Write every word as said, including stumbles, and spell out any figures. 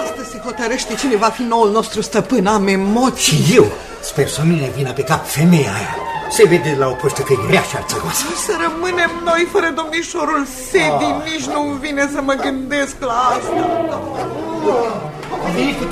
Astăzi se hotărăște cine va fi noul nostru stăpân. Am emoții. Și eu sper să nu ne vină pe cap femeia aia. Se vede la o postă că e rea și arțăgoasă. Să rămânem noi fără domnișorul Sedi. Nici nu-mi vine să mă gândesc la asta. A venit cu